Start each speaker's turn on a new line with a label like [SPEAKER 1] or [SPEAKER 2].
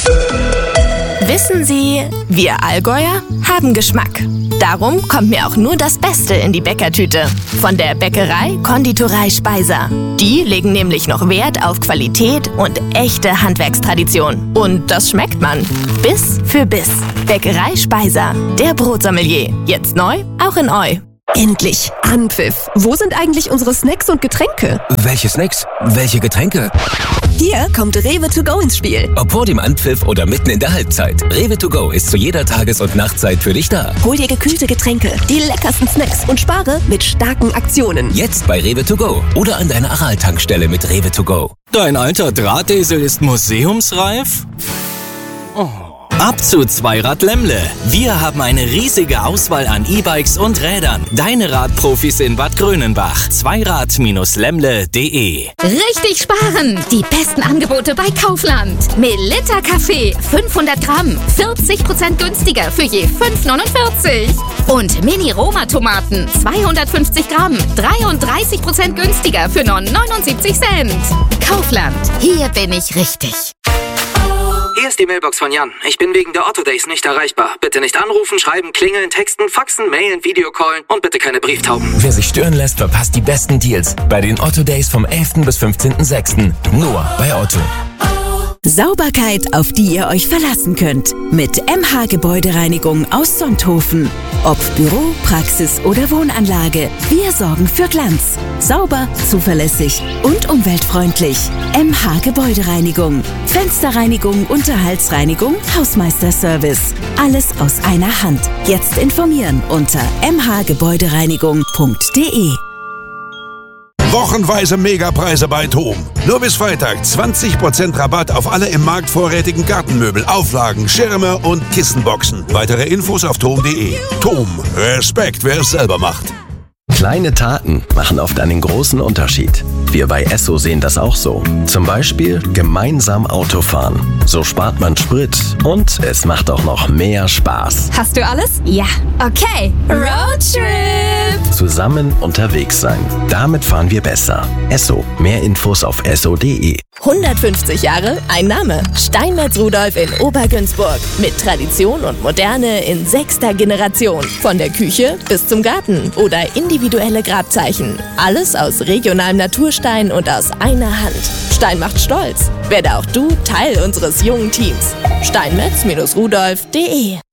[SPEAKER 1] Wissen Sie, wir Allgäuer haben Geschmack. Darum kommt mir auch nur das Beste in die Bäckertüte. Von der Bäckerei Konditorei Speiser. Die legen nämlich noch Wert auf Qualität und echte Handwerkstradition. Und das schmeckt man. Biss für Biss. Bäckerei Speiser. Der Brotsommelier. Jetzt neu, auch in Eu.
[SPEAKER 2] Endlich! Anpfiff! Wo sind eigentlich unsere Snacks und Getränke?
[SPEAKER 3] Welche Snacks? Welche Getränke?
[SPEAKER 2] Hier kommt Rewe to go ins Spiel.
[SPEAKER 3] Ob vor dem Anpfiff oder mitten in der Halbzeit. Rewe to go ist zu jeder Tages- und Nachtzeit für dich da.
[SPEAKER 2] Hol dir gekühlte Getränke, die leckersten Snacks und spare mit starken Aktionen.
[SPEAKER 3] Jetzt bei Rewe to go oder an deiner Aral-Tankstelle mit Rewe to go.
[SPEAKER 4] Dein alter Drahtesel ist museumsreif? Oh. Ab zu Zweirad Lemmle. Wir haben eine riesige Auswahl an E-Bikes und Rädern. Deine Radprofis in Bad Grönenbach. Zweirad-lemmle.de.
[SPEAKER 5] Richtig sparen! Die besten Angebote bei Kaufland. Melitta Kaffee, 500 Gramm, 40% günstiger für je 5,49. Und Mini-Roma-Tomaten, 250 Gramm, 33% günstiger für nur 79 Cent. Kaufland, hier bin ich richtig.
[SPEAKER 6] Hier ist die Mailbox von Jan. Ich bin wegen der Otto Days nicht erreichbar. Bitte nicht anrufen, schreiben, klingeln, texten, faxen, mailen, Videocallen und bitte keine Brieftauben.
[SPEAKER 3] Wer sich stören lässt, verpasst die besten Deals bei den Otto Days vom 11. bis 15.06. Nur bei Otto.
[SPEAKER 7] Sauberkeit, auf die ihr euch verlassen könnt. Mit MH Gebäudereinigung aus Sonthofen. Ob Büro, Praxis oder Wohnanlage. Wir sorgen für Glanz. Sauber, zuverlässig und umweltfreundlich. MH Gebäudereinigung. Fensterreinigung, Unterhaltsreinigung, Hausmeisterservice. Alles aus einer Hand. Jetzt informieren unter mhgebäudereinigung.de.
[SPEAKER 8] Wochenweise Megapreise bei TOM. Nur bis Freitag 20% Rabatt auf alle im Markt vorrätigen Gartenmöbel, Auflagen, Schirme und Kissenboxen. Weitere Infos auf tom.de. TOM. Respekt, wer es selber macht.
[SPEAKER 9] Kleine Taten machen oft einen großen Unterschied. Wir bei Esso sehen das auch so. Zum Beispiel gemeinsam Autofahren. So spart man Sprit und es macht auch noch mehr Spaß.
[SPEAKER 5] Hast du alles? Ja. Okay. Roadtrip!
[SPEAKER 9] Zusammen unterwegs sein. Damit fahren wir besser. Esso. Mehr Infos auf esso.de.
[SPEAKER 1] 150 Jahre, ein Name. Steinmetz Rudolf in Obergünzburg. Mit Tradition und Moderne in 6. Generation. Von der Küche bis zum Garten oder individuelle Grabzeichen. Alles aus regionalem Naturstein und aus einer Hand. Stein macht stolz. Werde auch du Teil unseres jungen Teams. Steinmetz-Rudolf.de